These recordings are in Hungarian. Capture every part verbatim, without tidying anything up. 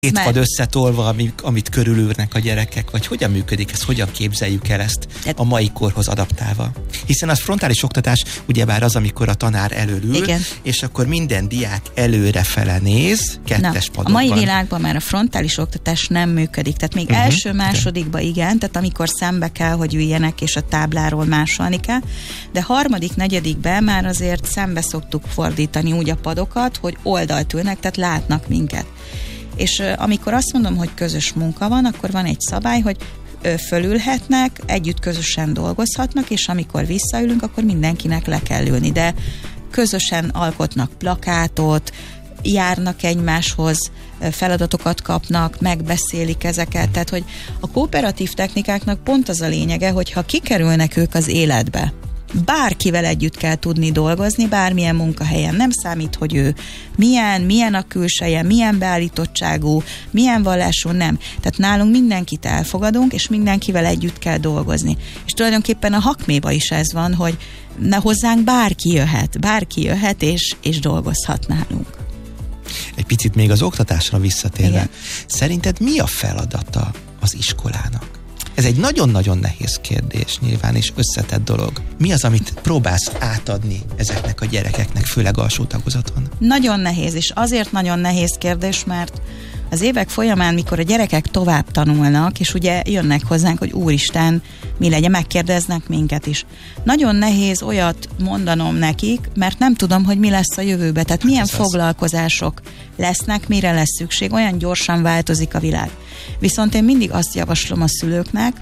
Két pad összetolva, amit, amit körülülnek a gyerekek, vagy hogyan működik ez, hogyan képzeljük el ezt a mai korhoz adaptálva? Hiszen az frontális oktatás ugyebár az, amikor a tanár elől ül, és akkor minden diák előrefele néz, kettes Na, padokban. A mai világban már a frontális oktatás nem működik, tehát még uh-huh. első, másodikban igen, tehát amikor szembe kell, hogy üljenek, és a tábláról másolni kell, de harmadik, negyedikben már azért szembe szoktuk fordítani úgy a padokat, hogy oldalt ülnek, tehát látnak minket. És uh, amikor azt mondom, hogy közös munka van, akkor van egy szabály, hogy uh, fölülhetnek, együtt közösen dolgozhatnak, és amikor visszaülünk, akkor mindenkinek le kell ülni. De közösen alkotnak plakátot, járnak egymáshoz, uh, feladatokat kapnak, megbeszélik ezeket. Tehát, hogy a kooperatív technikáknak pont az a lényege, hogyha kikerülnek ők az életbe, bárkivel együtt kell tudni dolgozni, bármilyen munkahelyen. Nem számít, hogy ő milyen, milyen a külseje, milyen beállítottságú, milyen vallású, nem. Tehát nálunk mindenkit elfogadunk, és mindenkivel együtt kell dolgozni. És tulajdonképpen a Hakméba is ez van, hogy ne hozzánk bárki jöhet, bárki jöhet, és, és dolgozhat nálunk. Egy picit még az oktatásra visszatérve. Igen. Szerinted mi a feladata az iskolának? Ez egy nagyon-nagyon nehéz kérdés nyilván, és összetett dolog. Mi az, amit próbálsz átadni ezeknek a gyerekeknek, főleg alsó tagozaton? Nagyon nehéz, és azért nagyon nehéz kérdés, mert az évek folyamán, mikor a gyerekek tovább tanulnak, és ugye jönnek hozzánk, hogy úristen, mi legyen, megkérdeznek minket is. Nagyon nehéz olyat mondanom nekik, mert nem tudom, hogy mi lesz a jövőbe, tehát milyen hát foglalkozások lesznek, mire lesz szükség, olyan gyorsan változik a világ. Viszont én mindig azt javaslom a szülőknek,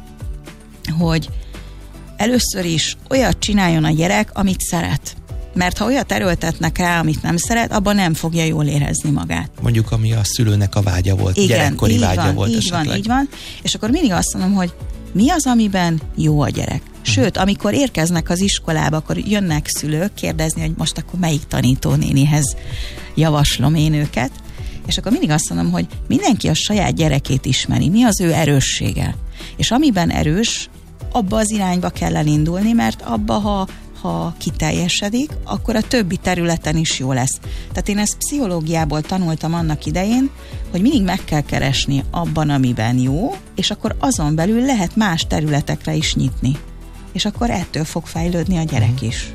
hogy először is olyat csináljon a gyerek, amit szeret. Mert ha olyat erőltetnek rá, amit nem szeret, abban nem fogja jól érezni magát. Mondjuk, ami a szülőnek a vágya volt, igen, gyerekkori így vágya van, volt így esetleg. van, így van. És akkor mindig azt mondom, hogy mi az, amiben jó a gyerek. Sőt, amikor érkeznek az iskolába, akkor jönnek szülők kérdezni, hogy most akkor melyik tanítónénihez javaslom én őket. És akkor mindig azt mondom, hogy mindenki a saját gyerekét ismeri, mi az ő erőssége. És amiben erős, abba az irányba kell elindulni, mert abba, ha ha kiteljesedik, akkor a többi területen is jó lesz. Tehát én ezt pszichológiából tanultam annak idején, hogy mindig meg kell keresni abban, amiben jó, és akkor azon belül lehet más területekre is nyitni. És akkor ettől fog fejlődni a gyerek is.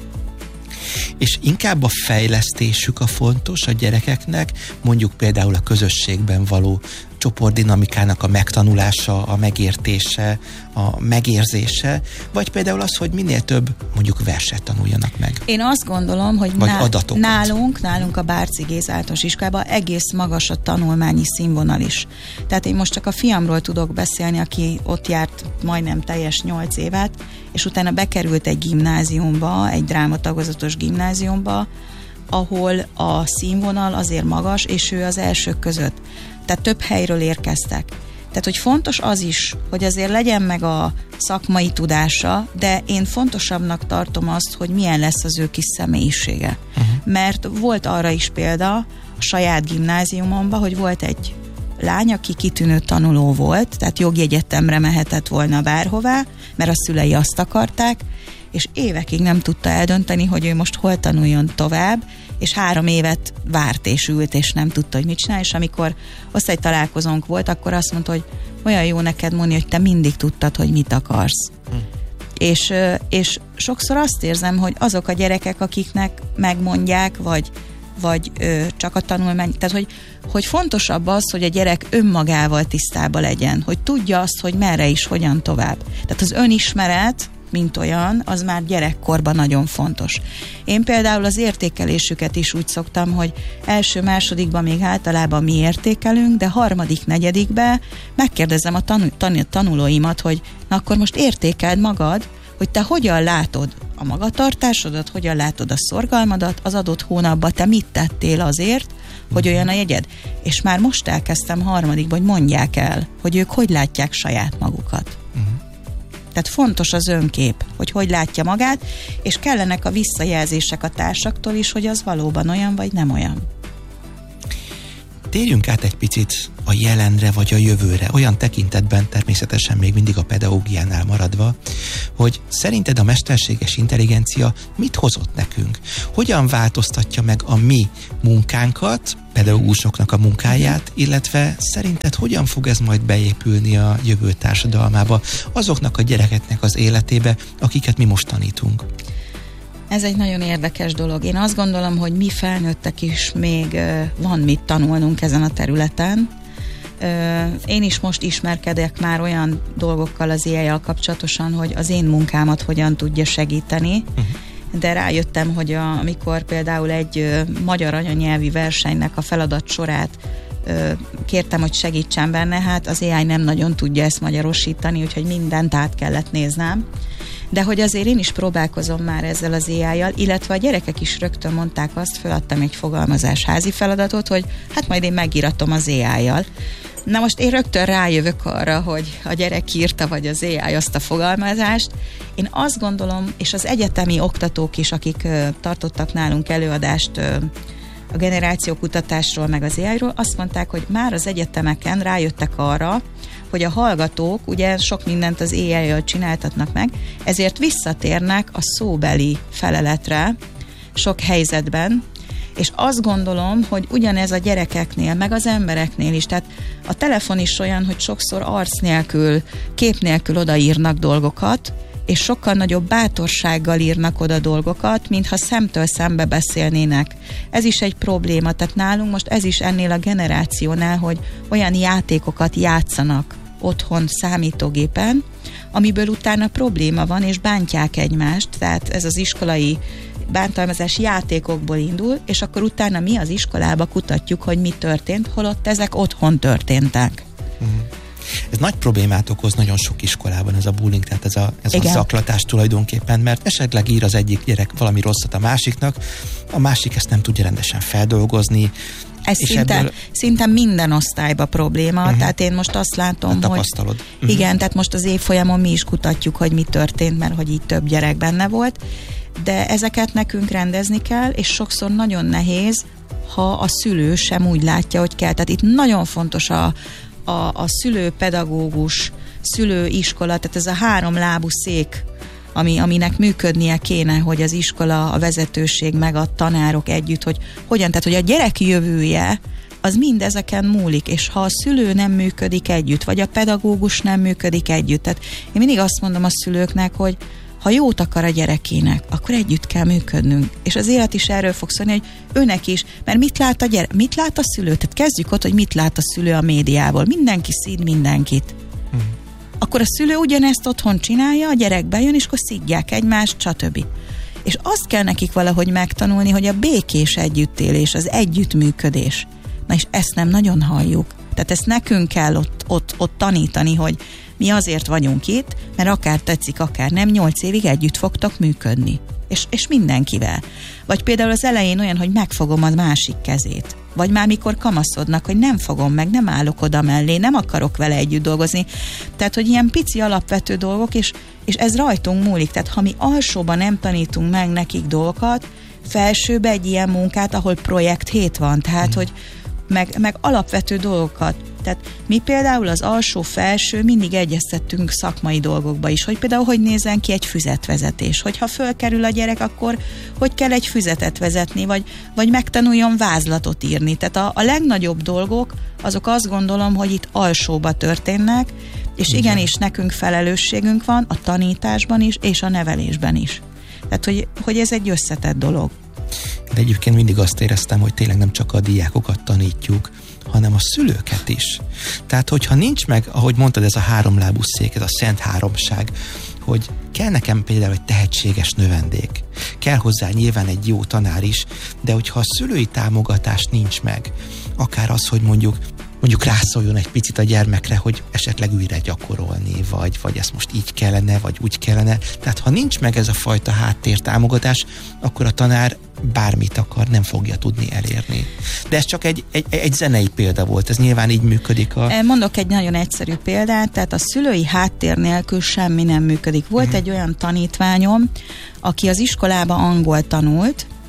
És inkább a fejlesztésük a fontos a gyerekeknek, mondjuk például a közösségben való csoportdinamikának a megtanulása, a megértése, a megérzése, vagy például az, hogy minél több mondjuk verset tanuljanak meg. Én azt gondolom, hogy vagy ná- nálunk, nálunk a Bárczy Géza általános iskolában egész magas a tanulmányi színvonal is. Tehát én most csak a fiamról tudok beszélni, aki ott járt majdnem teljes nyolc évet, és utána bekerült egy gimnáziumba, egy drámatagozatos gimnáziumba, ahol a színvonal azért magas, és ő az elsők között. Tehát több helyről érkeztek. Tehát, hogy fontos az is, hogy azért legyen meg a szakmai tudása, de én fontosabbnak tartom azt, hogy milyen lesz az ő kis személyisége. Uh-huh. Mert volt arra is példa a saját gimnáziumomban, hogy volt egy lány, aki kitűnő tanuló volt, tehát jogi egyetemre mehetett volna bárhová, mert a szülei azt akarták, és évekig nem tudta eldönteni, hogy ő most hol tanuljon tovább, és három évet várt és ült, és nem tudta, hogy mit csinál, és amikor osztálytalálkozónk volt, akkor azt mondta, hogy olyan jó neked mondani, hogy te mindig tudtad, hogy mit akarsz. Hm. És, és sokszor azt érzem, hogy azok a gyerekek, akiknek megmondják, vagy, vagy ö, csak a tanulmány, tehát hogy, hogy fontosabb az, hogy a gyerek önmagával tisztában legyen, hogy tudja azt, hogy merre is, hogyan tovább. Tehát az önismeret, mint olyan, az már gyerekkorban nagyon fontos. Én például az értékelésüket is úgy szoktam, hogy első, másodikban még általában mi értékelünk, de harmadik, negyedikben megkérdezem a tanul, tanul, tanulóimat, hogy na akkor most értékeld magad, hogy te hogyan látod a magatartásodat, hogyan látod a szorgalmadat, az adott hónapban te mit tettél azért, hogy olyan a jegyed. És már most elkezdtem harmadikban, hogy mondják el, hogy ők hogy látják saját magukat. Uh-huh. Tehát fontos az önkép, hogy hogy látja magát, és kellenek a visszajelzések a társaktól is, hogy az valóban olyan, vagy nem olyan. térjünk át egy picit a jelenre vagy a jövőre, olyan tekintetben természetesen még mindig a pedagógiánál maradva, hogy szerinted a mesterséges intelligencia mit hozott nekünk? Hogyan változtatja meg a mi munkánkat, pedagógusoknak a munkáját, illetve szerinted hogyan fog ez majd beépülni a jövő társadalmába, azoknak a gyerekeknek az életébe, akiket mi most tanítunk? Ez egy nagyon érdekes dolog. Én azt gondolom, hogy mi felnőttek is még van mit tanulnunk ezen a területen. Én is most ismerkedek már olyan dolgokkal az á í-jal kapcsolatosan, hogy az én munkámat hogyan tudja segíteni, uh-huh. de rájöttem, hogy a, amikor például egy magyar anyanyelvi versenynek a feladat sorát kértem, hogy segítsen benne, hát az á í nem nagyon tudja ezt magyarosítani, úgyhogy mindent át kellett néznem. De hogy azért én is próbálkozom már ezzel az á í-jal, illetve a gyerekek is rögtön mondták azt, föladtam egy fogalmazás házi feladatot, hogy hát majd én megíratom az á í-jal. Na most én rögtön rájövök arra, hogy a gyerek írta, vagy az á í azt a fogalmazást. Én azt gondolom, és az egyetemi oktatók is, akik uh, tartottak nálunk előadást uh, a generációkutatásról, meg az á í-ról, azt mondták, hogy már az egyetemeken rájöttek arra, hogy a hallgatók ugye sok mindent az á í-jal csináltatnak meg, ezért visszatérnek a szóbeli feleletre sok helyzetben, és azt gondolom, hogy ugyanez a gyerekeknél, meg az embereknél is, tehát a telefon is olyan, hogy sokszor arc nélkül, kép nélkül odaírnak dolgokat, és sokkal nagyobb bátorsággal írnak oda dolgokat, mintha szemtől szembe beszélnének. Ez is egy probléma, tehát nálunk most ez is ennél a generációnál, hogy olyan játékokat játszanak otthon számítógépen, amiből utána probléma van, és bántják egymást, tehát ez az iskolai bántalmazás játékokból indul, és akkor utána mi az iskolába kutatjuk, hogy mi történt, holott ezek otthon történtek. Mm. Ez nagy problémát okoz nagyon sok iskolában ez a bullying, tehát ez a, ez a zaklatás tulajdonképpen, mert esetleg ír az egyik gyerek valami rosszat a másiknak, a másik ezt nem tudja rendesen feldolgozni. Ez szinte, ebből... szinte minden osztályban probléma, uh-huh. tehát én most azt látom, hát hogy uh-huh. igen, tehát most az évfolyamon mi is kutatjuk, hogy mi történt, mert hogy így több gyerek benne volt, de ezeket nekünk rendezni kell, és sokszor nagyon nehéz, ha a szülő sem úgy látja, hogy kell. Tehát itt nagyon fontos a, a, a szülő, pedagógus, szülő, iskola, tehát ez a három lábú szék, Ami, aminek működnie kéne, hogy az iskola, a vezetőség, meg a tanárok együtt, hogy hogyan, tehát hogy a gyerek jövője, az mind ezeken múlik, és ha a szülő nem működik együtt, vagy a pedagógus nem működik együtt, tehát én mindig azt mondom a szülőknek, hogy ha jót akar a gyerekének, akkor együtt kell működnünk. És az élet is erről fog szólni, hogy őnek is, mert mit lát a gyerek, mit lát a szülő? Tehát kezdjük ott, hogy mit lát a szülő a médiából. Mindenki szíd mindenkit. Hmm. Akkor a szülő ugyanezt otthon csinálja, a gyerek bejön, és akkor szidják egymást, stb. És azt kell nekik valahogy megtanulni, hogy a békés együttélés, az együttműködés. Na és ezt nem nagyon halljuk. Tehát ezt nekünk kell ott, ott, ott tanítani, hogy mi azért vagyunk itt, mert akár tetszik, akár nem, nyolc évig együtt fogtok működni. És, és mindenkivel. Vagy például az elején olyan, hogy megfogom a másik kezét. Vagy már mikor kamaszodnak, hogy nem fogom meg, nem állok oda mellé, nem akarok vele együtt dolgozni. Tehát, hogy ilyen pici alapvető dolgok, és, és ez rajtunk múlik. Tehát, ha mi alsóban nem tanítunk meg nekik dolgokat, felsőbe egy ilyen munkát, ahol projekt hét van, tehát, hmm. hogy meg, meg alapvető dolgokat. Tehát mi például az alsó-felső mindig egyeztettünk szakmai dolgokba is, hogy például hogy nézzen ki egy füzetvezetés, hogyha fölkerül a gyerek, akkor hogy kell egy füzetet vezetni, vagy, vagy megtanuljon vázlatot írni. Tehát a, a legnagyobb dolgok, azok azt gondolom, hogy itt alsóba történnek, és igen. igenis nekünk felelősségünk van a tanításban is, és a nevelésben is. Tehát, hogy, hogy ez egy összetett dolog. De egyébként mindig azt éreztem, hogy tényleg nem csak a diákokat tanítjuk, hanem a szülőket is. Tehát, hogyha nincs meg, ahogy mondtad, ez a háromlábú szék, ez a szent háromság, hogy kell nekem például egy tehetséges növendék, kell hozzá nyilván egy jó tanár is, de hogyha a szülői támogatás nincs meg, akár az, hogy mondjuk mondjuk rászóljon egy picit a gyermekre, hogy esetleg újra gyakorolni, vagy, vagy ezt most így kellene, vagy úgy kellene. Tehát ha nincs meg ez a fajta háttértámogatás, akkor a tanár bármit akar, nem fogja tudni elérni. De ez csak egy, egy, egy zenei példa volt, ez nyilván így működik. A... Mondok egy nagyon egyszerű példát, tehát a szülői háttér nélkül semmi nem működik. Volt uh-huh. egy olyan tanítványom, aki az iskolában angol tanult,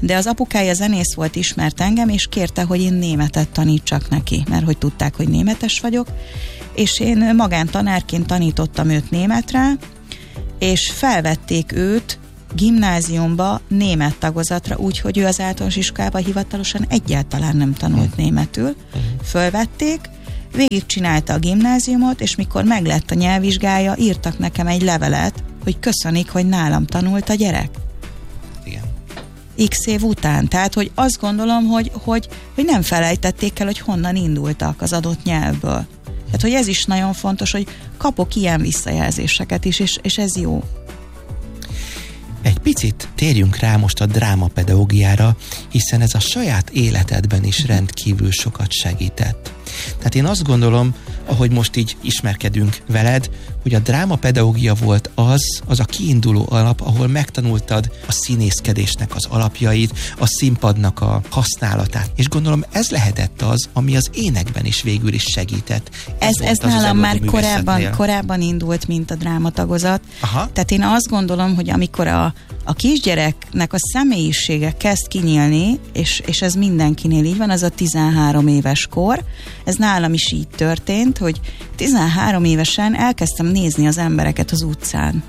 de az apukája zenész volt, ismert engem, és kérte, hogy én németet tanítsak neki, mert hogy tudták, hogy németes vagyok, és én magántanárként tanítottam őt németre, és felvették őt gimnáziumba német tagozatra, úgyhogy ő az általános iskolában hivatalosan egyáltalán nem tanult németül. Fölvették, végigcsinálta a gimnáziumot, és mikor meglett a nyelvvizsgája, írtak nekem egy levelet, hogy köszönik, hogy nálam tanult a gyerek. Igen. X év után. Tehát, hogy azt gondolom, hogy, hogy, hogy nem felejtették el, hogy honnan indultak az adott nyelvből. Tehát, hogy ez is nagyon fontos, hogy kapok ilyen visszajelzéseket is, és, és ez jó. Egy picit térjünk rá most a drámapedagógiára, hiszen ez a saját életedben is rendkívül sokat segített. Tehát én azt gondolom, ahogy most így ismerkedünk veled, hogy a drámapedagógia volt az, az a kiinduló alap, ahol megtanultad a színészkedésnek az alapjait, a színpadnak a használatát. És gondolom ez lehetett az, ami az énekben is végül is segített. Ez, ez, ez nálam már korábban, korábban indult, mint a drámatagozat. Aha. Tehát én azt gondolom, hogy amikor a, a kisgyereknek a személyisége kezd kinyílni, és, és ez mindenkinél így van, az a tizenhárom éves kor, ez nálam is így történt, hogy tizenhárom évesen elkezdtem nézni az embereket az utcán.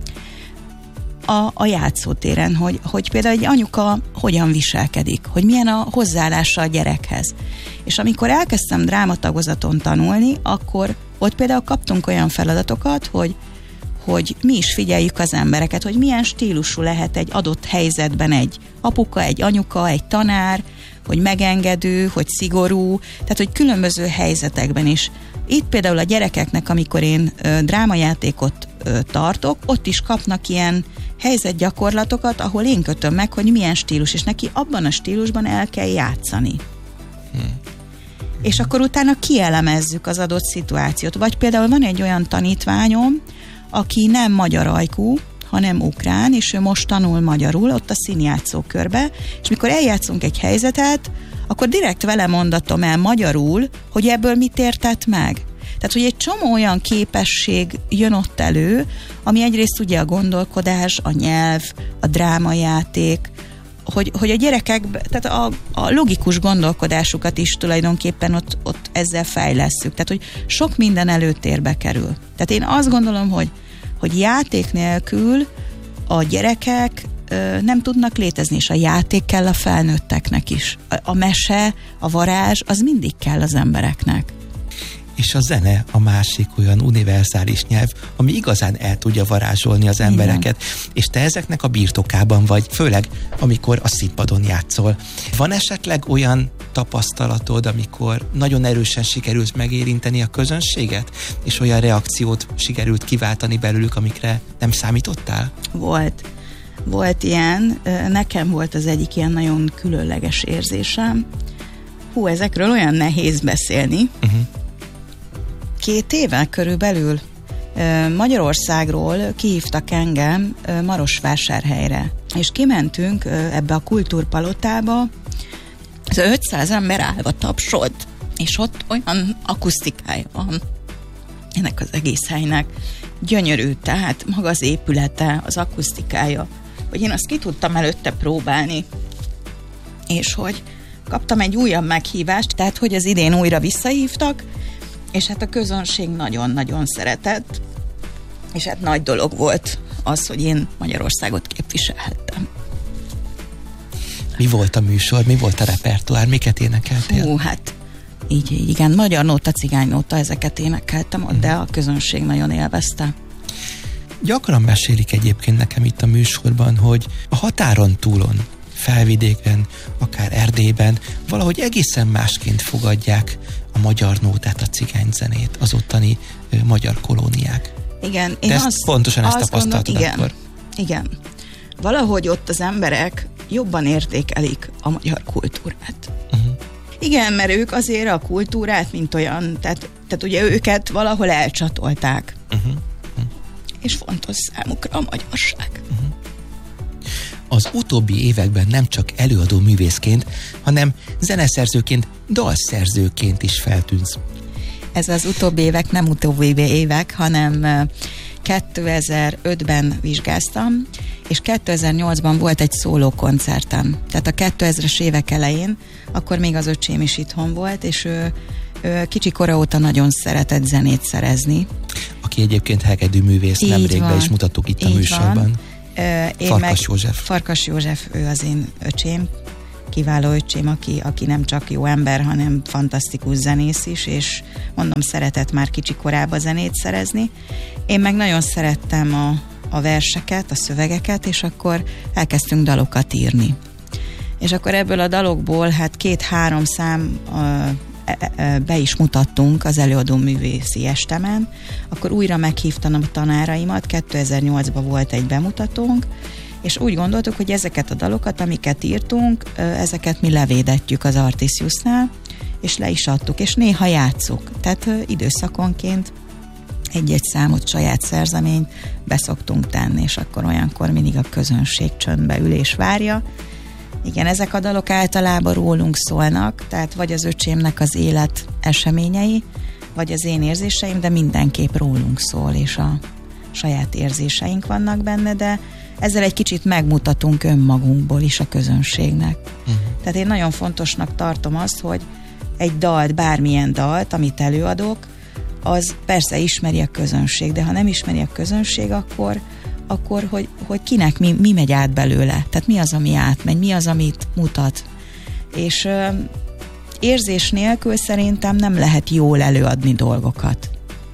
A, a játszótéren, hogy, hogy például egy anyuka hogyan viselkedik, hogy milyen a hozzáállása a gyerekhez. És amikor elkezdtem drámatagozaton tanulni, akkor ott például kaptunk olyan feladatokat, hogy, hogy mi is figyeljük az embereket, hogy milyen stílusú lehet egy adott helyzetben egy apuka, egy anyuka, egy tanár, hogy megengedő, hogy szigorú, tehát hogy különböző helyzetekben is. Itt például a gyerekeknek, amikor én ö, drámajátékot ö, tartok, ott is kapnak ilyen helyzetgyakorlatokat, ahol én kötöm meg, hogy milyen stílus, és neki abban a stílusban el kell játszani. Hmm. És akkor utána kielemezzük az adott szituációt. Vagy például van egy olyan tanítványom, aki nem magyar ajkú, hanem ukrán, és ő most tanul magyarul, ott a színjátszókörbe, és mikor eljátszunk egy helyzetet, akkor direkt vele mondatom el magyarul, hogy ebből mit értett meg. Tehát, hogy egy csomó olyan képesség jön ott elő, ami egyrészt ugye a gondolkodás, a nyelv, a drámajáték, hogy, hogy a gyerekek, tehát a, a logikus gondolkodásukat is tulajdonképpen ott, ott ezzel fejlesszük. Tehát, hogy sok minden előtérbe kerül. Tehát én azt gondolom, hogy, hogy játék nélkül a gyerekek ö, nem tudnak létezni, és a játék kell a felnőtteknek is. A, a mese, a varázs, az mindig kell az embereknek. És a zene a másik olyan univerzális nyelv, ami igazán el tudja varázsolni az embereket. Igen. És te ezeknek a birtokában vagy, főleg amikor a színpadon játszol. Van esetleg olyan tapasztalatod, amikor nagyon erősen sikerült megérinteni a közönséget, és olyan reakciót sikerült kiváltani belőlük, amikre nem számítottál? Volt. Volt ilyen. Nekem volt az egyik ilyen nagyon különleges érzésem. Hú, ezekről olyan nehéz beszélni. Uh-huh. Két éve körülbelül Magyarországról kihívtak engem Marosvásárhelyre, és kimentünk ebbe a kultúrpalotába, az ötszáz ember állva tapsolt, és ott olyan akusztikája van ennek az egész helynek. Gyönyörű, tehát maga az épülete, az akusztikája, hogy én azt ki tudtam előtte próbálni, és hogy kaptam egy újabb meghívást, tehát hogy az idén újra visszahívtak, és hát a közönség nagyon-nagyon szeretett, és hát nagy dolog volt az, hogy én Magyarországot képviselhettem. Mi volt a műsor, mi volt a repertoár, miket énekeltél? Hú, hát így, így igen, magyar nóta, cigány nóta, ezeket énekeltem ott, mm. de a közönség nagyon élvezte. Gyakran mesélik egyébként nekem itt a műsorban, hogy a határon túlon, Felvidéken, akár Erdélyben valahogy egészen másként fogadják a magyar nótát, a cigányzenét, az ottani ö, magyar kolóniák. Igen. Én ezt, azt, pontosan ezt tapasztaltad igen, akkor? Igen. Valahogy ott az emberek jobban értékelik a magyar kultúrát. Uh-huh. Igen, mert ők azért a kultúrát, mint olyan, tehát, tehát ugye őket valahol elcsatolták. Uh-huh. Uh-huh. És fontos számukra a magyarság. Uh-huh. Az utóbbi években nem csak előadó művészként, hanem zeneszerzőként, dalszerzőként is feltűnsz. Ez az utóbbi évek nem utóbbi évek, hanem kétezer-ötben vizsgáztam, és kétezer-nyolcban volt egy szóló koncertem. Tehát a kétezres évek elején, akkor még az öcsém is itthon volt, és ő, ő kicsi kora óta nagyon szeretett zenét szerezni. Aki egyébként hegedű művész, nemrég be is mutattuk itt a műsorban. Én Farkas meg, József. Farkas József, ő az én öcsém, kiváló öcsém, aki, aki nem csak jó ember, hanem fantasztikus zenész is, és mondom, szeretett már kicsi korában zenét szerezni. Én meg nagyon szerettem a, a verseket, a szövegeket, és akkor elkezdtünk dalokat írni. És akkor ebből a dalokból hát két-három szám uh, be is mutattunk az előadó művészi estemen, akkor újra meghívtam a tanáraimat, kétezer-nyolcban volt egy bemutatónk, és úgy gondoltuk, hogy ezeket a dalokat, amiket írtunk, ezeket mi levédetjük az Artisiusnál, és le is adtuk, és néha játsszuk. Tehát időszakonként egy-egy számot, saját szerzeményt beszoktunk tenni, és akkor olyankor mindig a közönség csöndbe ül és várja. Igen, ezek a dalok általában rólunk szólnak, tehát vagy az öcsémnek az élet eseményei, vagy az én érzéseim, de mindenképp rólunk szól, és a saját érzéseink vannak benne, de ezzel egy kicsit megmutatunk önmagunkból is a közönségnek. Uh-huh. Tehát én nagyon fontosnak tartom azt, hogy egy dalt, bármilyen dalt, amit előadok, az persze ismeri a közönség, de ha nem ismeri a közönség, akkor, akkor hogy, hogy kinek mi, mi megy át belőle. Tehát mi az, ami átmegy, mi az, amit mutat. És ö, érzés nélkül szerintem nem lehet jól előadni dolgokat.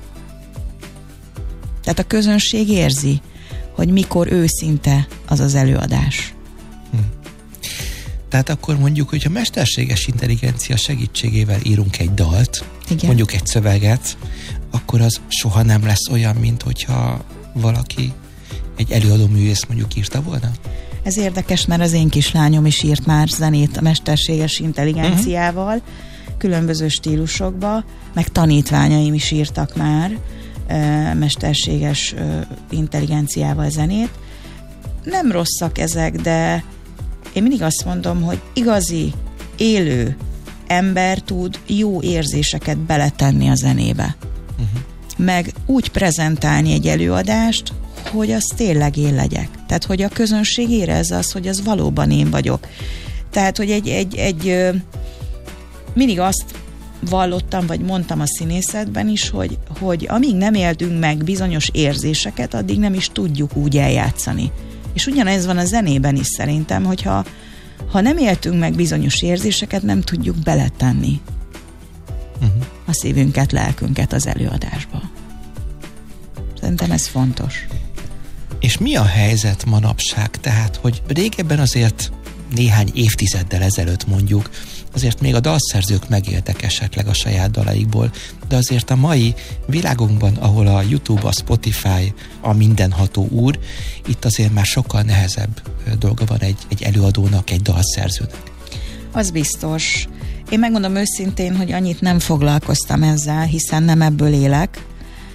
Tehát a közönség érzi, hogy mikor őszinte az az előadás. Hm. Tehát akkor mondjuk, hogyha mesterséges intelligencia segítségével írunk egy dalt, igen, mondjuk egy szöveget, akkor az soha nem lesz olyan, mint hogyha valaki, egy előadó művész mondjuk írta volna? Ez érdekes, mert az én kislányom is írt már zenét a mesterséges intelligenciával, uh-huh. különböző stílusokba, meg tanítványaim is írtak már mesterséges intelligenciával zenét. Nem rosszak ezek, de én mindig azt mondom, hogy igazi, élő ember tud jó érzéseket beletenni a zenébe. Uh-huh. Meg úgy prezentálni egy előadást, hogy az tényleg én legyek. Tehát, hogy a közönség érezze az, hogy az valóban én vagyok. Tehát, hogy egy, egy, egy mindig azt vallottam, vagy mondtam a színészetben is, hogy, hogy amíg nem éltünk meg bizonyos érzéseket, addig nem is tudjuk úgy eljátszani. És ugyanez van a zenében is szerintem, hogyha ha nem éltünk meg bizonyos érzéseket, nem tudjuk beletenni uh-huh. a szívünket, lelkünket az előadásba. Szerintem ez fontos. És mi a helyzet manapság? Tehát, hogy régebben azért néhány évtizeddel ezelőtt mondjuk, azért még a dalszerzők megéltek esetleg a saját dalaikból, de azért a mai világunkban, ahol a YouTube, a Spotify, a mindenható úr, itt azért már sokkal nehezebb dolga van egy, egy előadónak, egy dalszerzőnek. Az biztos. Én megmondom őszintén, hogy annyit nem foglalkoztam ezzel, hiszen nem ebből élek,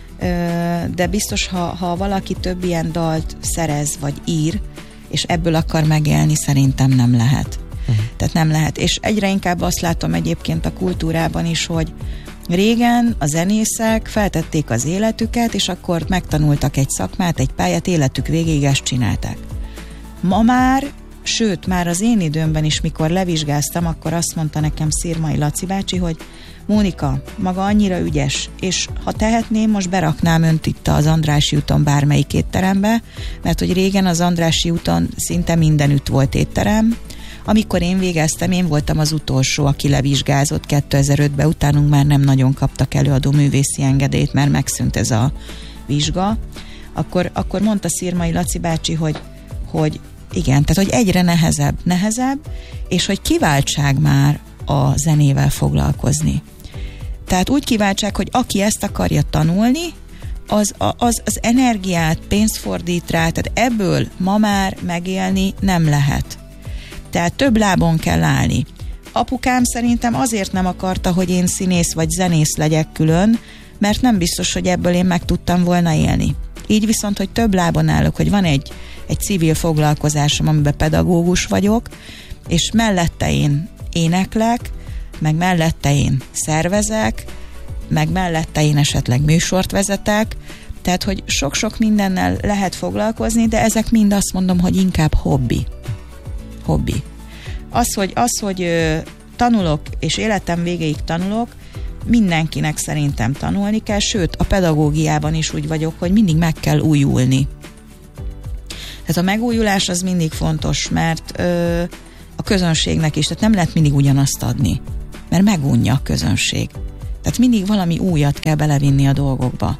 de biztos, ha, ha valaki több ilyen dalt szerez, vagy ír, és ebből akar megélni, szerintem nem lehet. Uh-huh. Tehát nem lehet. És egyre inkább azt látom egyébként a kultúrában is, hogy régen a zenészek feltették az életüket, és akkor megtanultak egy szakmát, egy pályát, életük végéig ezt csinálták. Ma már, sőt, már az én időmben is, mikor levizsgáztam, akkor azt mondta nekem Szirmai Laci bácsi, hogy Mónika, maga annyira ügyes, és ha tehetném, most beraknám önt itt az Andrássy úton bármelyik étterembe, mert hogy régen az Andrássy úton szinte mindenütt volt étterem. Amikor én végeztem, én voltam az utolsó, aki levizsgázott kétezer-ötben, utánunk már nem nagyon kaptak előadó művészi engedélyt, mert megszűnt ez a vizsga. Akkor, akkor mondta Szirmai Laci bácsi, hogy, hogy igen, tehát hogy egyre nehezebb, nehezebb, és hogy kiváltság már a zenével foglalkozni. Tehát úgy kiváltság, hogy aki ezt akarja tanulni, az, az, az energiát, pénzt fordít rá, tehát ebből ma már megélni nem lehet. Tehát több lábon kell állni. Apukám szerintem azért nem akarta, hogy én színész vagy zenész legyek külön, mert nem biztos, hogy ebből én meg tudtam volna élni. Így viszont, hogy több lábon állok, hogy van egy, egy civil foglalkozásom, amiben pedagógus vagyok, és mellette én éneklek, meg mellette én szervezek, meg mellette én esetleg műsort vezetek, Tehát, hogy sok-sok mindennel lehet foglalkozni, de ezek mind azt mondom, hogy inkább hobbi. Hobbi. Az, hogy, az, hogy ö, tanulok, és életem végéig tanulok, mindenkinek szerintem tanulni kell, sőt, a pedagógiában is úgy vagyok, hogy mindig meg kell újulni. Tehát a megújulás az mindig fontos, mert ö, a közönségnek is, tehát nem lehet mindig ugyanazt adni, mert megunja a közönség. Tehát mindig valami újat kell belevinni a dolgokba.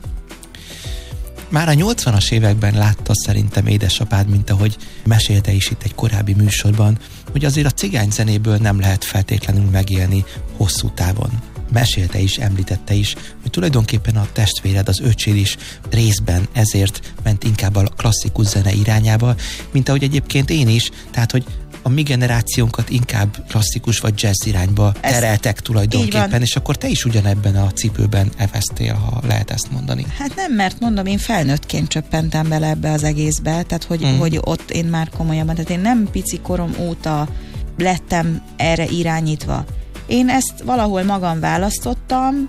Már a nyolcvanas években látta szerintem édesapád, mint ahogy mesélte is itt egy korábbi műsorban, hogy azért a cigányzenéből nem lehet feltétlenül megélni hosszú távon. Mesélte is, említette is, hogy tulajdonképpen a testvéred, az öcséd is részben ezért ment inkább a klasszikus zene irányába, mint ahogy egyébként én is, tehát hogy a mi generációnkat inkább klasszikus vagy jazz irányba ez tereltek tulajdonképpen, és akkor te is ugyanebben a cipőben eveztél, ha lehet ezt mondani. Hát nem, mert mondom, én felnőttként csöppentem bele ebbe az egészbe, tehát hogy, hmm. hogy ott én már komolyabban, tehát én nem pici korom óta lettem erre irányítva. Én ezt valahol magam választottam,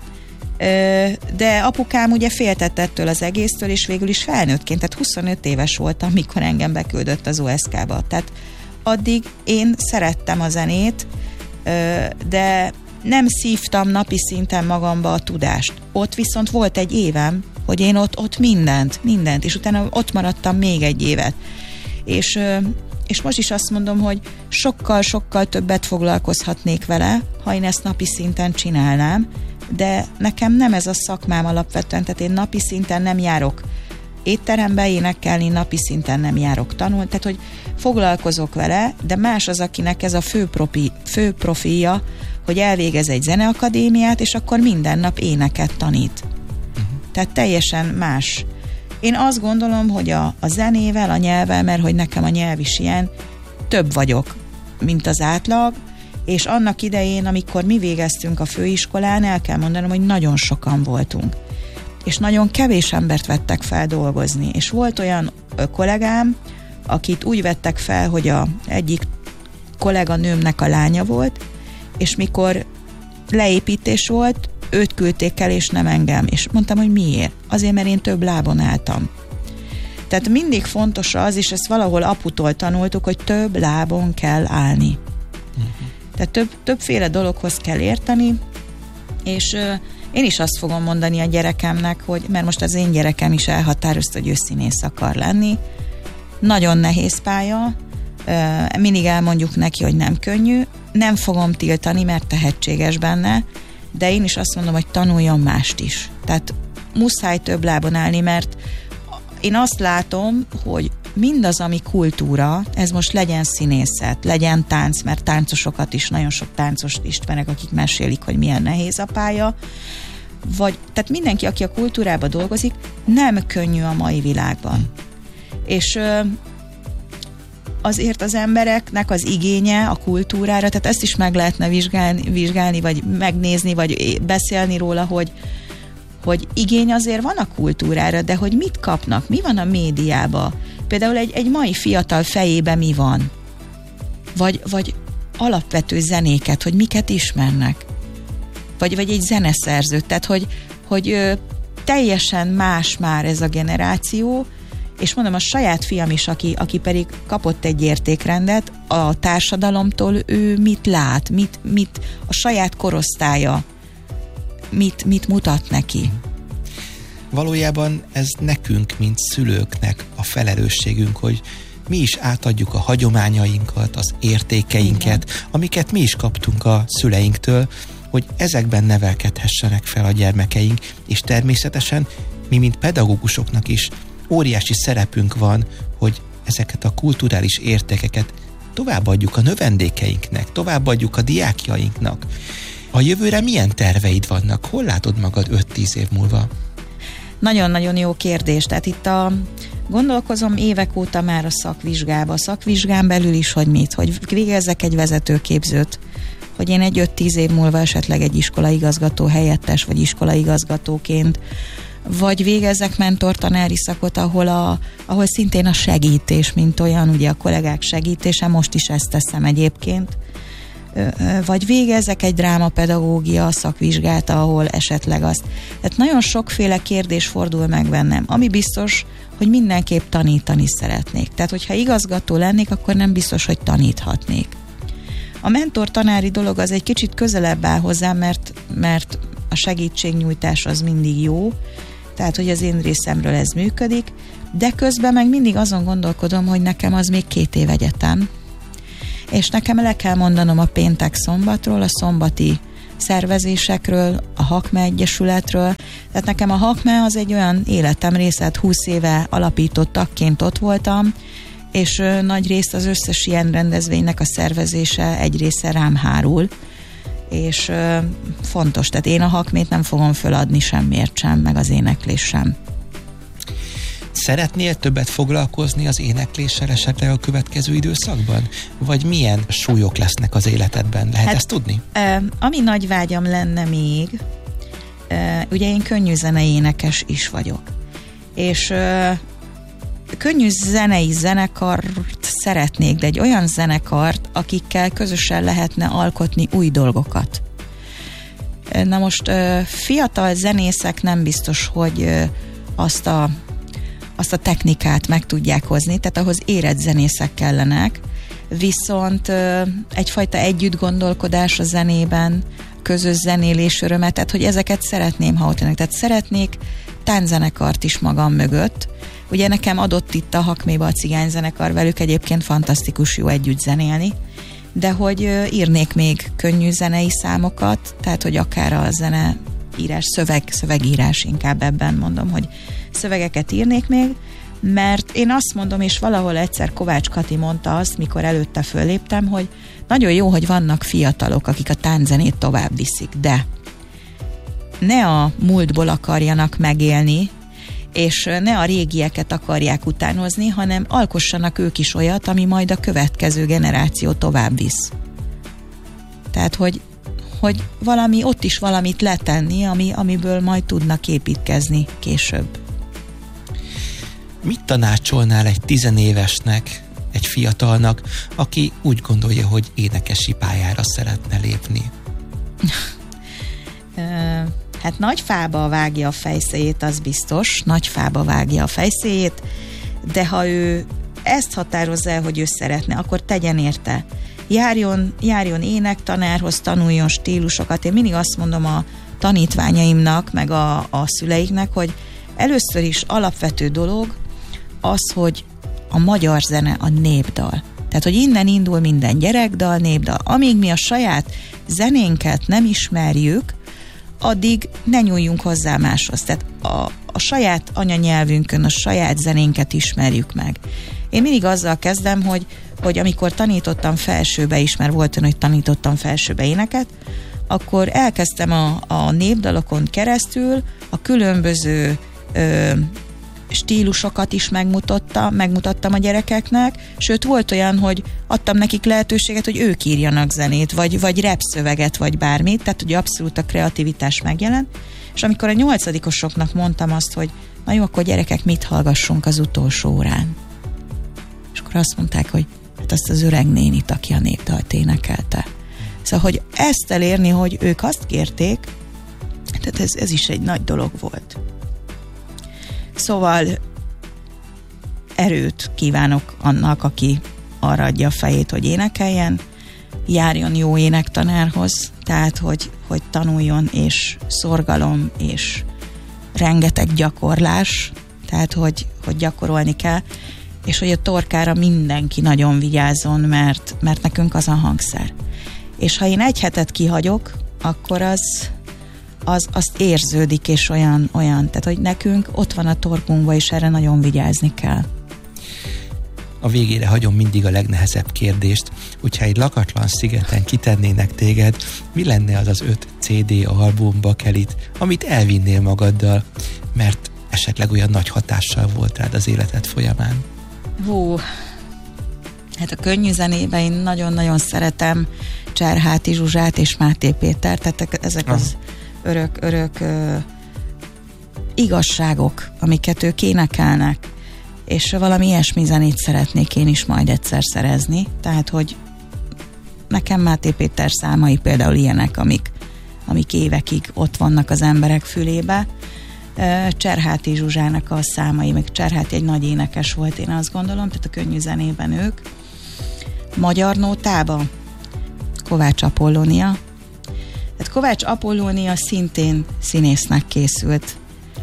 de apukám ugye féltett ettől az egésztől, és végül is felnőttként, tehát huszonöt éves voltam, mikor engem beküldött az o es ká-ba. Tehát addig én szerettem a zenét, de nem szívtam napi szinten magamba a tudást. Ott viszont volt egy évem, hogy én ott, ott mindent, mindent, és utána ott maradtam még egy évet. És, és most is azt mondom, hogy sokkal-sokkal többet foglalkozhatnék vele, ha én ezt napi szinten csinálnám, de nekem nem ez a szakmám alapvetően, tehát én napi szinten nem járok étterembe énekelni, napi szinten nem járok tanulni, tehát hogy foglalkozok vele, de más az, akinek ez a fő, profi, fő profilja, hogy elvégez egy zeneakadémiát, és akkor minden nap éneket tanít. Uh-huh. Tehát teljesen más. Én azt gondolom, hogy a, a zenével, a nyelvvel, mert hogy nekem a nyelv is ilyen, több vagyok, mint az átlag, és annak idején, amikor mi végeztünk a főiskolán, el kell mondanom, hogy nagyon sokan voltunk. És nagyon kevés embert vettek fel dolgozni. És volt olyan ö, kollégám, akit úgy vettek fel, hogy a egyik kolléganőmnek a lánya volt, és mikor leépítés volt, őt küldték el, és nem engem. És mondtam, hogy miért? Azért, mert én több lábon álltam. Tehát mindig fontos az, és ezt valahol aputól tanultuk, hogy több lábon kell állni. Uh-huh. Tehát több, többféle dologhoz kell érteni, és ö, én is azt fogom mondani a gyerekemnek, hogy, mert most az én gyerekem is elhatározta, hogy ő színész akar lenni. Nagyon nehéz pálya, mindig elmondjuk neki, hogy nem könnyű, nem fogom tiltani, mert tehetséges benne, de én is azt mondom, hogy tanuljon mást is. Tehát muszáj több lábon állni, mert én azt látom, hogy mindaz, ami kultúra, ez most legyen színészet, legyen tánc, mert táncosokat is, nagyon sok táncost ismerek, akik mesélik, hogy milyen nehéz a pálya, vagy, tehát mindenki, aki a kultúrában dolgozik, nem könnyű a mai világban. Hmm. És ö, azért az embereknek az igénye a kultúrára, tehát ezt is meg lehetne vizsgálni, vizsgálni vagy megnézni, vagy beszélni róla, hogy, hogy igény azért van a kultúrára, de hogy mit kapnak, mi van a médiában. Például egy, egy mai fiatal fejében mi van? Vagy, vagy alapvető zenéket, hogy miket ismernek. Vagy, vagy egy zeneszerzőt, tehát hogy, hogy ö, teljesen más már ez a generáció, és mondom, a saját fiam is, aki, aki pedig kapott egy értékrendet a társadalomtól, ő mit lát, mit, mit a saját korosztálya, mit, mit mutat neki. Valójában ez nekünk, mint szülőknek a felelősségünk, hogy mi is átadjuk a hagyományainkat, az értékeinket, igen, amiket mi is kaptunk a szüleinktől, hogy ezekben nevelkedhessenek fel a gyermekeink, és természetesen mi, mint pedagógusoknak is óriási szerepünk van, hogy ezeket a kulturális értékeket továbbadjuk a növendékeinknek, továbbadjuk a diákjainknak. A jövőre milyen terveid vannak? Hol látod magad öt-tíz év múlva? Nagyon-nagyon jó kérdés. Tehát itt a gondolkozom évek óta már a szakvizsgába. A szakvizsgán belül is, hogy mit? Hogy végezzek egy vezetőképzőt, hogy én egy öt-tíz év múlva esetleg egy iskolaigazgató helyettes, vagy iskolaigazgatóként, vagy végezzek mentortanári szakot, ahol, a, ahol szintén a segítés, mint olyan, ugye a kollégák segítése, most is ezt teszem egyébként. vagy végezek egy drámapedagógia szakvizsgát, ahol esetleg azt. Tehát nagyon sokféle kérdés fordul meg bennem, ami biztos, hogy mindenképp tanítani szeretnék. Tehát, hogyha igazgató lennék, akkor nem biztos, hogy taníthatnék. A mentor-tanári dolog az egy kicsit közelebb áll hozzám, mert, mert a segítségnyújtás az mindig jó, tehát, hogy az én részemről ez működik, de közben meg mindig azon gondolkodom, hogy nekem az még két év egyetem, és nekem le kell mondanom a péntek-szombatról, a szombati szervezésekről, a Hakme Egyesületről. Tehát nekem a Hakme az egy olyan életem része, húsz éve alapított tagként ott voltam, és ö, nagy részt az összes ilyen rendezvénynek a szervezése egy része rám hárul, és ö, fontos, tehát én a Hakmét nem fogom föladni semmiért sem, meg az éneklés sem. Szeretnél többet foglalkozni az énekléssel esetleg a következő időszakban? Vagy milyen súlyok lesznek az életedben? Lehet hát, ezt tudni? Uh, ami nagy vágyam lenne még, uh, ugye én könnyű zenei énekes is vagyok. És uh, könnyű zenei zenekart szeretnék, de egy olyan zenekart, akikkel közösen lehetne alkotni új dolgokat. Uh, na most uh, fiatal zenészek nem biztos, hogy uh, azt a azt a technikát meg tudják hozni, tehát ahhoz érett zenészek kellenek, viszont ö, egyfajta együtt gondolkodás a zenében, közös zenélés öröme, tehát hogy ezeket szeretném, ha ott lennek. Tehát szeretnék tánczenekart is magam mögött. Ugye nekem adott itt a Hakméba a cigányzenekar, velük egyébként fantasztikus jó együtt zenélni, de hogy ö, írnék még könnyű zenei számokat, tehát hogy akár a zene írás, szöveg, szövegírás inkább ebben mondom, hogy szövegeket írnék még, mert én azt mondom, és valahol egyszer Kovács Kati mondta azt, mikor előtte fölléptem, hogy nagyon jó, hogy vannak fiatalok, akik a tánczenét tovább viszik, de ne a múltból akarjanak megélni, és ne a régieket akarják utánozni, hanem alkossanak ők is olyat, ami majd a következő generáció tovább visz. Tehát, hogy hogy valami, ott is valamit letenni, ami, amiből majd tudnak építkezni később. Mit tanácsolnál egy tizenévesnek, egy fiatalnak, aki úgy gondolja, hogy énekesi pályára szeretne lépni? Hát nagy fába vágja a fejszéjét, az biztos, nagy fába vágja a fejszéjét, de ha ő ezt határozza el, hogy ő szeretne, akkor tegyen érte. Járjon, járjon énektanárhoz, tanuljon stílusokat. Én mindig azt mondom a tanítványaimnak, meg a, a szüleiknek, hogy először is alapvető dolog az, hogy a magyar zene a népdal. Tehát, hogy innen indul minden gyerekdal, népdal. Amíg mi a saját zenénket nem ismerjük, addig ne nyúljunk hozzá máshoz. Tehát a, a saját anyanyelvünkön, a saját zenénket ismerjük meg. Én mindig azzal kezdem, hogy hogy amikor tanítottam felsőbe is, mert volt olyan, hogy tanítottam felsőbe éneket, akkor elkezdtem a, a népdalokon keresztül a különböző ö, stílusokat is megmutattam, megmutattam a gyerekeknek, sőt volt olyan, hogy adtam nekik lehetőséget, hogy ők írjanak zenét, vagy, vagy rap szöveget, vagy bármit, tehát hogy abszolút a kreativitás megjelent, és amikor a nyolcadikosoknak mondtam azt, hogy na jó, akkor gyerekek, mit hallgassunk az utolsó órán? És akkor azt mondták, hogy hát azt az öreg nénit, aki a népdalt énekelte. Szóval, hogy ezt elérni, hogy ők azt kérték, tehát ez, ez is egy nagy dolog volt. Szóval erőt kívánok annak, aki arra adja a fejét, hogy énekeljen, járjon jó énektanárhoz, tehát, hogy, hogy tanuljon, és szorgalom, és rengeteg gyakorlás, tehát, hogy, hogy gyakorolni kell, és hogy a torkára mindenki nagyon vigyázzon, mert, mert nekünk az a hangszer. És ha én egy hetet kihagyok, akkor az, az, az érződik, és olyan, olyan, tehát hogy nekünk ott van a torkunkban, és erre nagyon vigyázni kell. A végére hagyom mindig a legnehezebb kérdést, hogyha egy lakatlan szigeten kitennének téged, mi lenne az az öt cé dé album, bakelit, amit elvinnél magaddal, mert esetleg olyan nagy hatással volt rád az életed folyamán? Hú, hát a könnyű zenében én nagyon-nagyon szeretem Cserháti Zsuzsát és Máté Péter, tehát ezek ah. az örök, örök ö, igazságok, amiket ők énekelnek, és valami ilyesmi zenét szeretnék én is majd egyszer szerezni, tehát hogy nekem Máté Péter számai például ilyenek, amik, amik évekig ott vannak az emberek fülébe. Cserháti Zsuzsának a számai, meg Cserháti egy nagy énekes volt, én azt gondolom, tehát a könnyű zenében ők. Magyar nótában Kovács Apollónia. Tehát Kovács Apollónia szintén színésznek készült,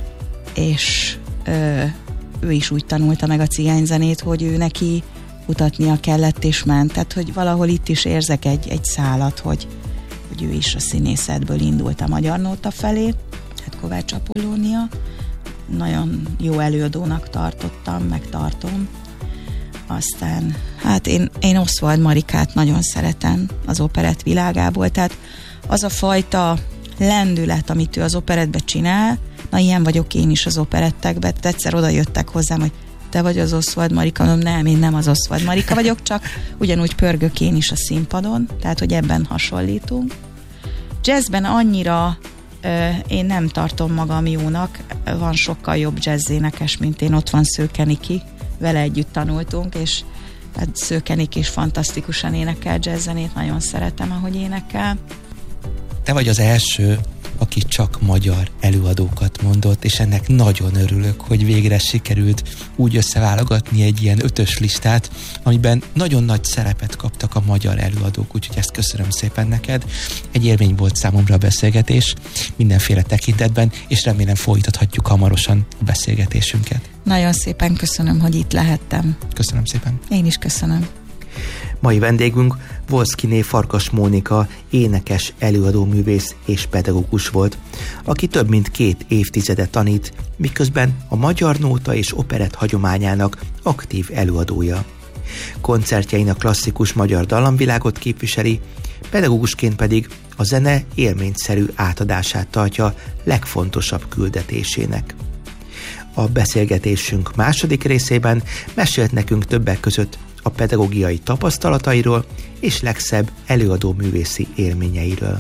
és ö, ő is úgy tanulta meg a cigányzenét, hogy ő neki kutatnia kellett és ment. Tehát, hogy valahol itt is érzek egy, egy szálat, hogy, hogy ő is a színészetből indult a magyar nóta felé. Hát Kovács Apollónia. Nagyon jó előadónak tartottam, meg tartom. Aztán, hát én, én Oswald Marikát nagyon szeretem az operett világából, tehát az a fajta lendület, amit ő az operettbe csinál, na ilyen vagyok én is az operettekben, tehát egyszer oda jöttek hozzám, hogy te vagy az Oswald Marika, mondom, nem, én nem az Oswald Marika vagyok, csak ugyanúgy pörgök én is a színpadon, tehát hogy ebben hasonlítunk. Jazzben annyira ö, én nem tartom magam jónak, van sokkal jobb jazzénekes, mint én, ott van Szőke Niki, vele együtt tanultunk, és hát Szőke Niki is fantasztikusan énekel jazzzenét, nagyon szeretem, ahogy énekel. Te vagy az első, aki csak magyar előadókat mondott, és ennek nagyon örülök, hogy végre sikerült úgy összeválogatni egy ilyen ötös listát, amiben nagyon nagy szerepet kaptak a magyar előadók, úgyhogy ezt köszönöm szépen neked. Egy élmény volt számomra a beszélgetés, mindenféle tekintetben, és remélem folytathatjuk hamarosan a beszélgetésünket. Nagyon szépen köszönöm, hogy itt lehettem. Köszönöm szépen. Én is köszönöm. Mai vendégünk Volszkiné Farkas Mónika, énekes, előadóművész és pedagógus volt, aki több mint két évtizede tanít, miközben a magyar nóta és operett hagyományának aktív előadója. Koncertjeinek klasszikus magyar dallamvilágot képviseli, pedagógusként pedig a zene élményszerű átadását tartja legfontosabb küldetésének. A beszélgetésünk második részében mesélt nekünk többek között a pedagógiai tapasztalatairól és legszebb előadóművészi élményeiről.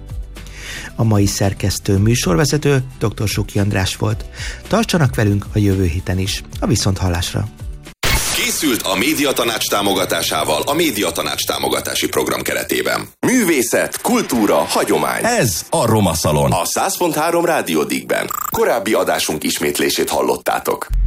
A mai szerkesztő műsorvezető dr. Suki András volt. Tartsanak velünk a jövő héten is. A viszonthallásra! Készült a Médiatanács támogatásával a Médiatanács támogatási program keretében. Művészet, kultúra, hagyomány. Ez a Roma Szalon. A száz pont három Rádió Díkben. Korábbi adásunk ismétlését hallottátok.